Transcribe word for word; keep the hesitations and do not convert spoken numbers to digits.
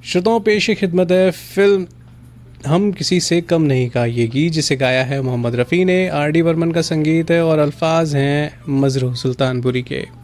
श्रोताओं, पेश खिदमत है फिल्म हम किसी से कम नहीं का ये गीत, जिसे गाया है मोहम्मद रफ़ी ने। आर डी बर्मन का संगीत है और अल्फाज हैं मजरूह सुल्तानपुरी के।